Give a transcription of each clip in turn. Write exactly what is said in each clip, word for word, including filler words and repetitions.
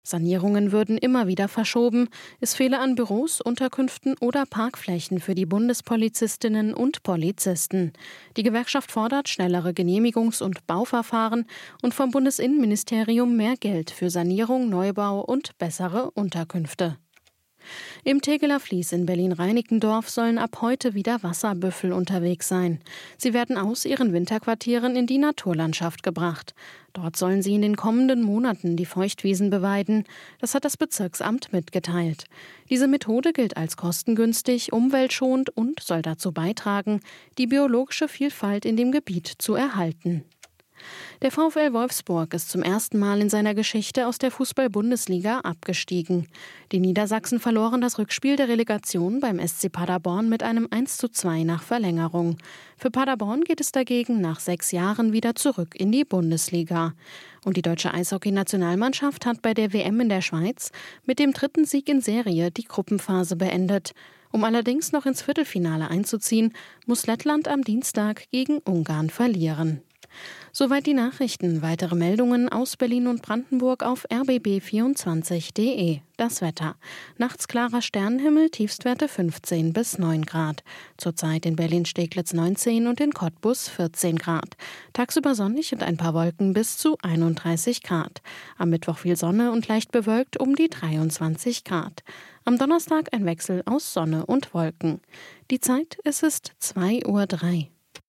Sanierungen würden immer wieder verschoben. Es fehle an Büros, Unterkünften oder Parkflächen für die Bundespolizistinnen und Polizisten. Die Gewerkschaft fordert schnellere Genehmigungs- und Bauverfahren und vom Bundesinnenministerium mehr Geld für Sanierung, Neubau und bessere Unterkünfte. Im Tegeler Fließ in Berlin-Reinickendorf sollen ab heute wieder Wasserbüffel unterwegs sein. Sie werden aus ihren Winterquartieren in die Naturlandschaft gebracht. Dort sollen sie in den kommenden Monaten die Feuchtwiesen beweiden. Das hat das Bezirksamt mitgeteilt. Diese Methode gilt als kostengünstig, umweltschonend und soll dazu beitragen, die biologische Vielfalt in dem Gebiet zu erhalten. Der VfL Wolfsburg ist zum ersten Mal in seiner Geschichte aus der Fußball-Bundesliga abgestiegen. Die Niedersachsen verloren das Rückspiel der Relegation beim S C Paderborn mit einem eins zu zwei nach Verlängerung. Für Paderborn geht es dagegen nach sechs Jahren wieder zurück in die Bundesliga. Und die deutsche Eishockey-Nationalmannschaft hat bei der W M in der Schweiz mit dem dritten Sieg in Serie die Gruppenphase beendet. Um allerdings noch ins Viertelfinale einzuziehen, muss Lettland am Dienstag gegen Ungarn verlieren. Soweit die Nachrichten. Weitere Meldungen aus Berlin und Brandenburg auf r b b vierundzwanzig punkt d e. Das Wetter. Nachts klarer Sternenhimmel, Tiefstwerte fünfzehn bis neun Grad. Zurzeit in Berlin-Steglitz neunzehn und in Cottbus vierzehn Grad. Tagsüber sonnig und ein paar Wolken bis zu einunddreißig Grad. Am Mittwoch viel Sonne und leicht bewölkt um die dreiundzwanzig Grad. Am Donnerstag ein Wechsel aus Sonne und Wolken. Die Zeit, es ist zwei Uhr drei.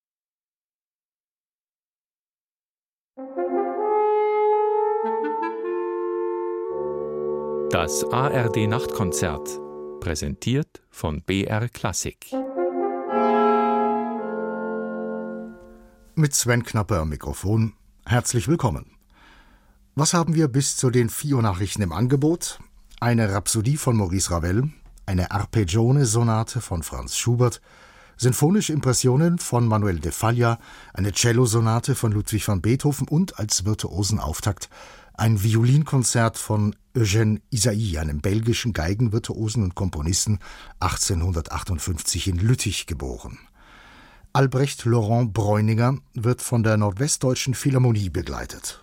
Das A R D-Nachtkonzert, präsentiert von B R Klassik. Mit Sven Knapper am Mikrofon. Herzlich willkommen. Was haben wir bis zu den vier Uhr Nachrichten im Angebot? Eine Rhapsodie von Maurice Ravel, eine Arpeggione-Sonate von Franz Schubert, sinfonische Impressionen von Manuel de Falla, eine Cellosonate von Ludwig van Beethoven und als Virtuosenauftakt ein Violinkonzert von Eugène Ysaÿe, einem belgischen Geigenvirtuosen und Komponisten, achtzehnhundertachtundfünfzig in Lüttich geboren. Albrecht Laurent Bräuninger wird von der Nordwestdeutschen Philharmonie begleitet.